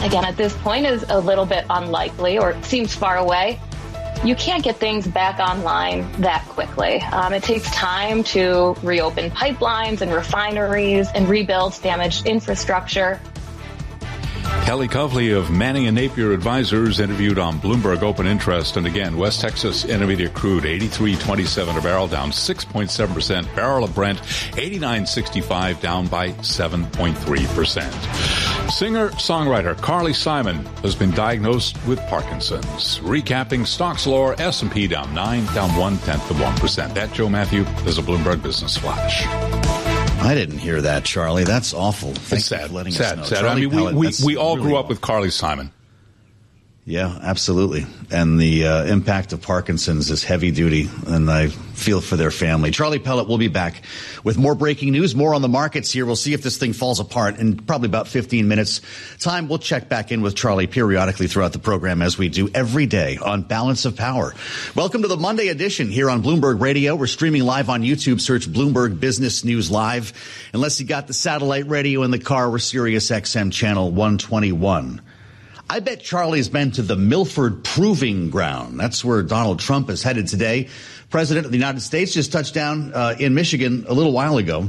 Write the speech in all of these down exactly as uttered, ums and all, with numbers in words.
again, at this point is a little bit unlikely or seems far away. You can't get things back online that quickly. Um, it takes time to reopen pipelines and refineries and rebuild damaged infrastructure. Kelly Coveley of Manning and Napier Advisors interviewed on Bloomberg Open Interest. And again, West Texas Intermediate crude, eighty-three twenty-seven a barrel, down six point seven percent. Barrel of Brent, eighty-nine sixty-five, down by seven point three percent. Singer-songwriter Carly Simon has been diagnosed with Parkinson's. Recapping stocks lower, S and P down nine, down one-tenth of one percent. That, Joe Matthew, is a Bloomberg Business Flash. I didn't hear that, Charlie. That's awful. Thanks sad. for letting sad, us know. Sad. I mean, Pellet, we, we, we all really grew up awful. with Carly Simon. Yeah, absolutely. And the uh, impact of Parkinson's is heavy duty, and I feel for their family. Charlie Pellet will be back with more breaking news, more on the markets here. We'll see if this thing falls apart in probably about fifteen minutes time. We'll check back in with Charlie periodically throughout the program, as we do every day on Balance of Power. Welcome to the Monday edition here on Bloomberg Radio. We're streaming live on YouTube. Search Bloomberg Business News Live. Unless you got the satellite radio in the car, we're Sirius X M channel one twenty-one. I bet Charlie's been to the Milford Proving Ground. That's where Donald Trump is headed today. President of the United States just touched down uh, in Michigan a little while ago.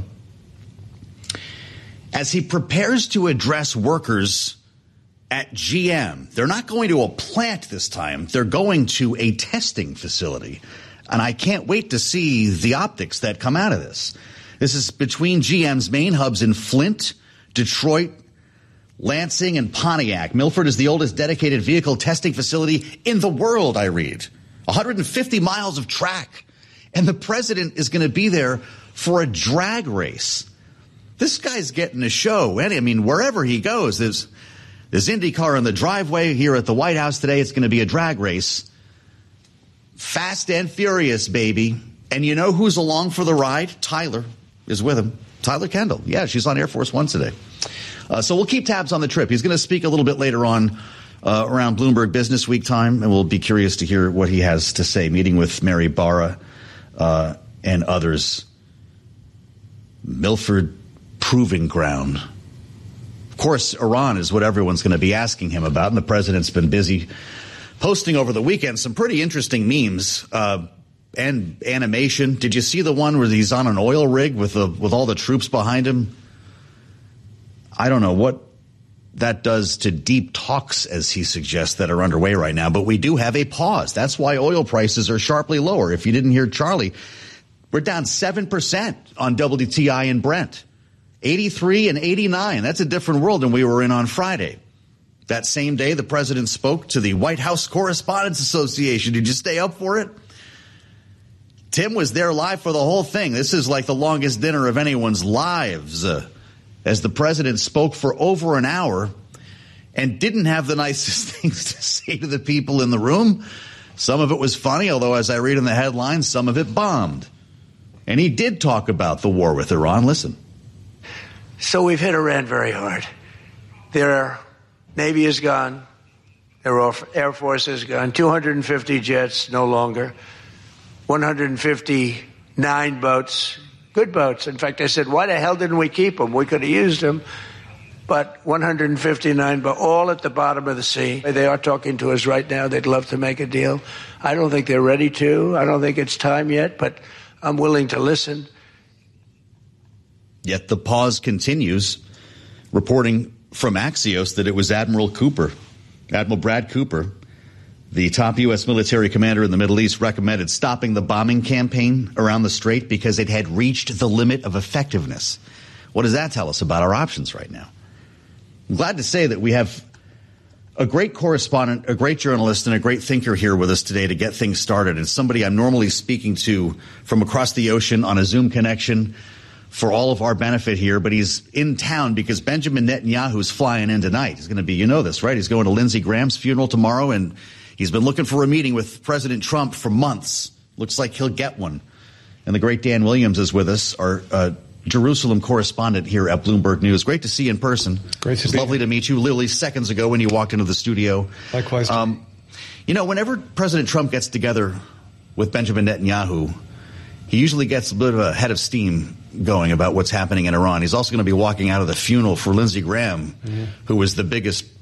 As he prepares to address workers at G M, they're not going to a plant this time. They're going to a testing facility. And I can't wait to see the optics that come out of this. This is between G M's main hubs in Flint, Detroit, Lansing, and Pontiac. Milford is the oldest dedicated vehicle testing facility in the world, I read. one hundred fifty miles of track. And the president is going to be there for a drag race. This guy's getting a show. I mean, wherever he goes, there's, there's IndyCar in the driveway. Here at the White House today, it's going to be a drag race. Fast and furious, baby. And you know who's along for the ride? Tyler is with him. Tyler Kendall. Yeah, she's on Air Force One today. Uh, so we'll keep tabs on the trip. He's going to speak a little bit later on uh, around Bloomberg Business Week time, and we'll be curious to hear what he has to say, meeting with Mary Barra uh, and others. Milford Proving Ground. Of course, Iran is what everyone's going to be asking him about, and the president's been busy posting over the weekend some pretty interesting memes uh, and animation. Did you see the one where he's on an oil rig with the, with all the troops behind him? I don't know what that does to deep talks, as he suggests, that are underway right now. But we do have a pause. That's why oil prices are sharply lower. If you didn't hear Charlie, we're down seven percent on W T I and Brent. eighty-three and eighty-nine. That's a different world than we were in on Friday. That same day, the president spoke to the White House Correspondents Association. Did you stay up for it? Tim was there live for the whole thing. This is like the longest dinner of anyone's lives. Uh, as the president spoke for over an hour and didn't have the nicest things to say to the people in the room. Some of it was funny, although as I read in the headlines, some of it bombed. And he did talk about the war with Iran. Listen. So we've hit Iran very hard. Their Navy is gone. Their Air Force is gone. two hundred fifty jets, no longer. one hundred fifty-nine boats. Good boats. In fact, I said, why the hell didn't we keep them? We could have used them. But one hundred fifty-nine, but all at the bottom of the sea. They are talking to us right now. They'd love to make a deal. I don't think they're ready to. I don't think it's time yet, but I'm willing to listen. Yet the pause continues, reporting from Axios that it was Admiral Cooper, Admiral Brad Cooper, the top U S military commander in the Middle East, recommended stopping the bombing campaign around the Strait because it had reached the limit of effectiveness. What does that tell us about our options right now? I'm glad to say that we have a great correspondent, a great journalist, and a great thinker here with us today to get things started. And somebody I'm normally speaking to from across the ocean on a Zoom connection for all of our benefit here, but he's in town because Benjamin Netanyahu's flying in tonight. He's going to be, you know this, right? He's going to Lindsey Graham's funeral tomorrow, and he's been looking for a meeting with President Trump for months. Looks like he'll get one. And the great Dan Williams is with us, our uh, Jerusalem correspondent here at Bloomberg News. Great to see you in person. Great to be. It's lovely to meet you literally seconds ago when you walked into the studio. Likewise. Um, you know, whenever President Trump gets together with Benjamin Netanyahu, he usually gets a bit of a head of steam going about what's happening in Iran. He's also going to be walking out of the funeral for Lindsey Graham, mm-hmm. who was the biggest